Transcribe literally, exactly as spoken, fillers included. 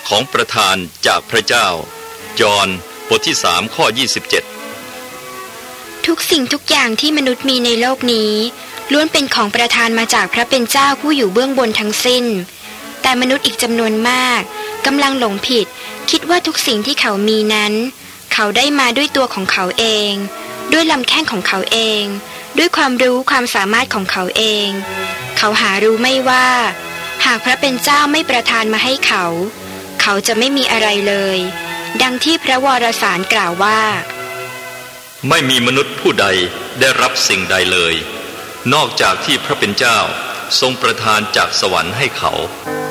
ของประทานจากพระเจ้า ยอห์นบทที่สามข้อยี่สิบเจ็ดทุกสิ่งทุกอย่างที่มนุษย์มีในโลกนี้ล้วนเป็นของประทานมาจากพระเป็นเจ้าผู้อยู่เบื้องบนทั้งสิ้นแต่มนุษย์อีกจำนวนมากกำลังหลงผิดคิดว่าทุกสิ่งที่เขามีนั้นเขาได้มาด้วยตัวของเขาเองด้วยลำแข้งของเขาเองด้วยความรู้ความสามารถของเขาเองเขาหารู้ไม่ว่าหากพระเป็นเจ้าไม่ประทานมาให้เขาเขาจะไม่มีอะไรเลยดังที่พระวรสารกล่าวว่าไม่มีมนุษย์ผู้ใดได้รับสิ่งใดเลยนอกจากที่พระเป็นเจ้าทรงประทานจากสวรรค์ให้เขา